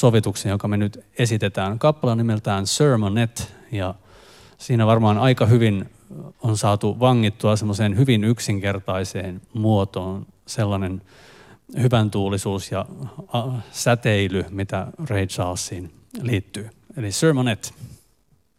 sovituksen, joka me nyt esitetään. Kappale on nimeltään Sermonette, ja siinä varmaan aika hyvin on saatu vangittua semmoiseen hyvin yksinkertaiseen muotoon sellainen hyvän tuulisuus ja säteily, mitä Ray Charlesiin liittyy. Eli Sermonette.